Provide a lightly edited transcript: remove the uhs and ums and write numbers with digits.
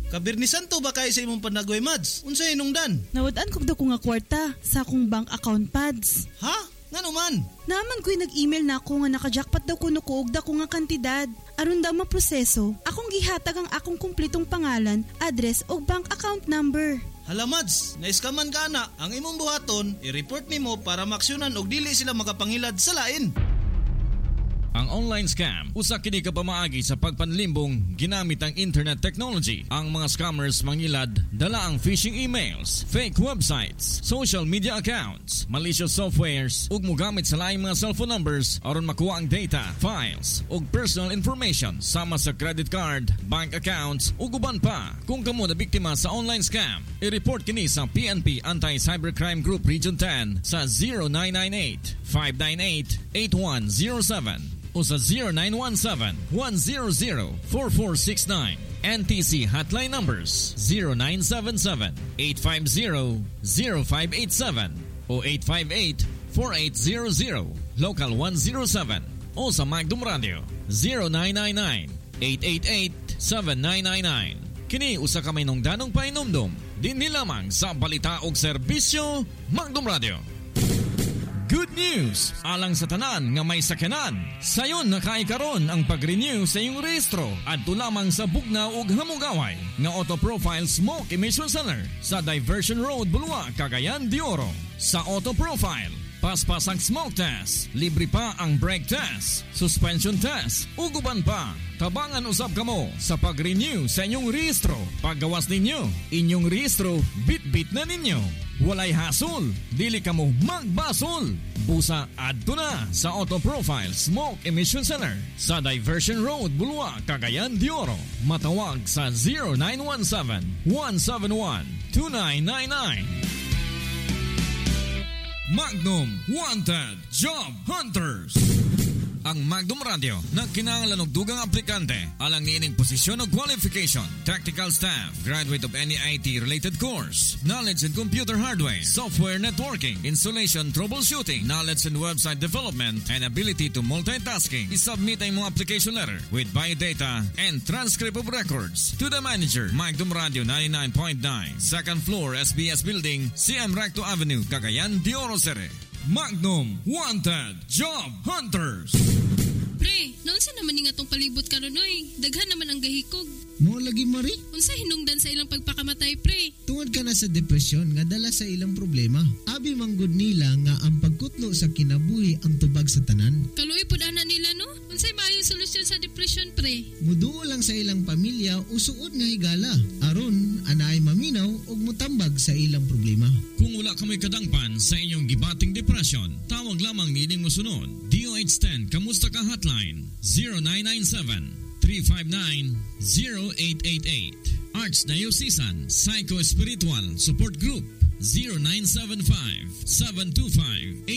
Kabirnisan to ba kayo sa imong panagway, Mads? Unsay hinungdan? Nawad-an kog daw ko nga kwarta sa akong bank account pads. Ha? Ngano man? Naman ko'y nag-email na ako nga naka-jackpot daw kuno ko og dako nga kantidad. Aron daw maproseso, akong gihatag ang akong kumpletong pangalan, address ug bank account number. Hala, Mads, naiskaman ka na. Ang imong buhaton, i-report nimo para maksyonan og dili sila makapangilad sa lain. Ang online scam, usa kini ka pamaagi sa pagpanlimbong ginamit ang internet technology. Ang mga scammers mangilad dala ang phishing emails, fake websites, social media accounts, malicious softwares ug mogamit sa laing mga cellphone numbers aron makuha ang data, files ug personal information sama sa credit card, bank accounts ug uban pa. Kung kamo na biktima sa online scam, i-report kini sa PNP Anti-Cybercrime Group Region 10 sa 0998-598-8107 o sa 0917-100-4469. NTC hotline numbers 0977-850-0587 o 858-4800, local 107 o sa Magdum Radio 0999-888-7999. Kini usa ka may nungdanong painumdum din lamang sa balita og serbisyo Magdum Radio. Good news! Alang sa tanan nga may sakyanan, sayon nakaikaron ang pag-renew sa iyong rehistro adto lamang sa bugnaw ug hamugaway nga Auto Profile Smoke Emission Center sa Diversion Road, Bulua, Cagayan de Oro. Sa Auto Profile, paspas ang smoke test, libre pa ang brake test, suspension test, ug uban pa. Tabangan usab kamo sa pag-renew sa inyong rehistro. Paggawas ninyo, inyong rehistro bit-bit na ninyo. Walay hasol, dili kamo magbasol. Busa adto na sa Auto Profile Smoke Emission Center sa Diversion Road, Bulua, Cagayan de Oro. Matawag sa 0917-171-2999. Magnum Wanted Job Hunters. Ang Magdum Radio nagkinahanglan og dugang aplikante alang niining posisyon o qualification, tactical staff, graduate of any IT-related course, knowledge in computer hardware, software networking, installation, troubleshooting, knowledge in website development, and ability to multitasking. Isubmit ang mga application letter with biodata and transcript of records to the manager, Magdum Radio 99.9, second floor, SBS Building, CM Recto Avenue, Cagayan de Oro City. Magnum Wanted Job Hunters. Pre, naunsa naman nga tong palibot karon oy? Daghan naman ang gahikog. Mo lagi Mari? Unsa hinungdan sa ilang pagpakamatay, pre? Tungod ka na sa depresyon nga dala sa ilang problema. Abi manggod nila nga ang pagkutlo sa kinabuhi ang tubag sa tanan. Kaluoy pud ana nila no? Unsay maayo solusyon sa depression, pre? Muduo lang sa ilang pamilya usuod nga higala aron anaay maminaw ug mutambag sa ilang problema. Kung wala ka may kadangpan sa inyong gibating depression, tawag lamang nining mosunod. DOH10 Kamusta Ka Hotline 0997-359-0888. Arts Diocesan Psycho-Spiritual Support Group 0975-725-8